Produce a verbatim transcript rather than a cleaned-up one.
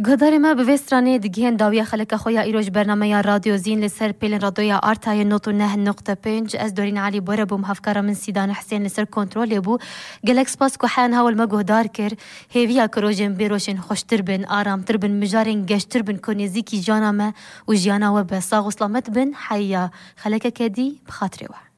قدر ما بفستراني دقيهن داوية خلق أخويا إيروج برنامج راديو زين لسر بيلن راديو آرتاي النوتو نه النقطة بينج أز دورين علي بوربو مهفكرة من سيدان حسين لسر كنترول يبو قلق سباس كوحان هاول مجهو داركر هيفيا كروجن بيروشن خوش تربن آرام تربن مجارن جش تربن كونيزيكي جانا ما وجيانا وبساغ وسلامت بن حيا خلق كدي بخاطري واحد